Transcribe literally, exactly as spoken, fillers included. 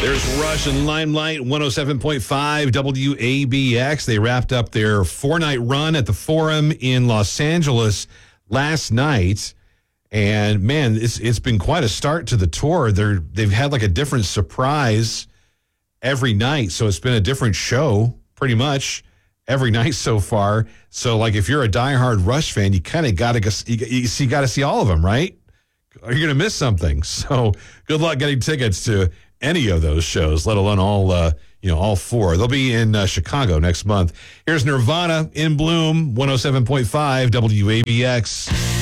There's Rush and Limelight, one oh seven point five W A B X. They wrapped up their four-night run at the Forum in Los Angeles last night. And, man, it's it's been quite a start to the tour. They're, they've had, like, a different surprise every night. So it's been a different show, pretty much, every night so far. So, like, if you're a diehard Rush fan, you kind of got to you, you, you got to see all of them, right? Or you're going to miss something. So good luck getting tickets to any of those shows, let alone all, uh, you know, all four. They'll be in uh, Chicago next month. Here's Nirvana, In Bloom, one oh seven point five W A B X.